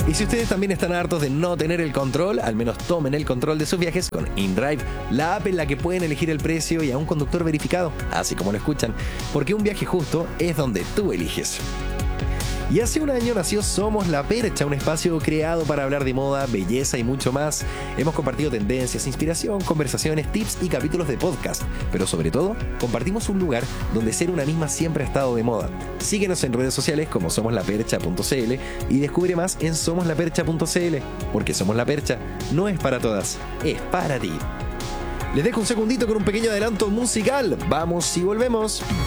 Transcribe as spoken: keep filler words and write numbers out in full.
Y si ustedes también están hartos de no tener el control, al menos tomen el control de sus viajes con InDrive, la app en la que pueden elegir el precio y a un conductor verificado, así como lo escuchan, porque un viaje justo es donde tú eliges. Y hace un año nació Somos La Percha, un espacio creado para hablar de moda, belleza y mucho más. Hemos compartido tendencias, inspiración, conversaciones, tips y capítulos de podcast. Pero sobre todo, compartimos un lugar donde ser una misma siempre ha estado de moda. Síguenos en redes sociales como somos la percha punto c l y descubre más en somos la percha punto c l. Porque Somos La Percha no es para todas, es para ti. Les dejo un segundito con un pequeño adelanto musical. Vamos y volvemos.